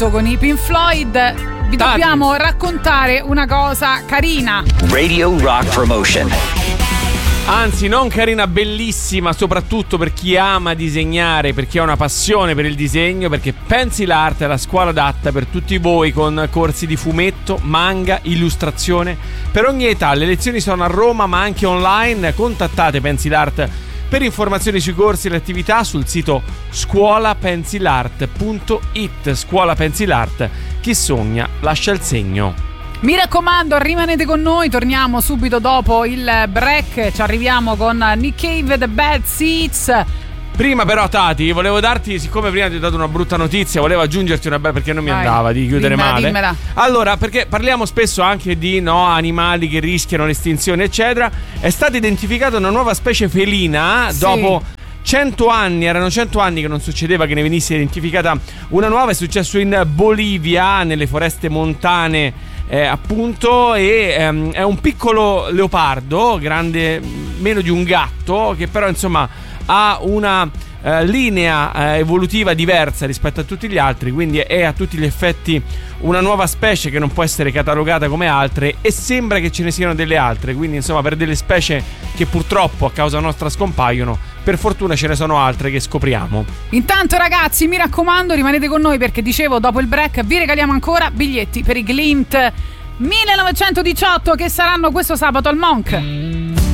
con i Pink Floyd vi dobbiamo raccontare una cosa carina. Radio Rock Promotion. Anzi, non carina, bellissima, soprattutto per chi ama disegnare, per chi ha una passione per il disegno, perché Pencil Art è la scuola adatta per tutti voi, con corsi di fumetto, manga, illustrazione per ogni età. Le lezioni sono a Roma ma anche online. Contattate Pencil Art per informazioni sui corsi e le attività sul sito scuolapencilart.it. Scuola Pencil Art, chi sogna lascia il segno. Mi raccomando, rimanete con noi, torniamo subito dopo il break, ci arriviamo con Nick Cave, The Bad Seeds. Prima però Tati, volevo darti, siccome prima ti ho dato una brutta notizia, volevo aggiungerti una bella, perché non mi andava di chiudere male. Dimmela. Allora, perché parliamo spesso anche di animali che rischiano l'estinzione eccetera. È stata identificata una nuova specie felina, dopo 100 anni, erano 100 anni che non succedeva che ne venisse identificata una nuova. È successo in Bolivia, nelle foreste montane appunto, e è un piccolo leopardo, grande meno di un gatto, che però insomma ha una linea evolutiva diversa rispetto a tutti gli altri, quindi è a tutti gli effetti una nuova specie che non può essere catalogata come altre, e sembra che ce ne siano delle altre, quindi insomma per delle specie che purtroppo a causa nostra scompaiono, per fortuna ce ne sono altre che scopriamo. Intanto ragazzi, mi raccomando, rimanete con noi, perché dicevo, dopo il break vi regaliamo ancora biglietti per i Glint 1918 che saranno questo sabato al Monk.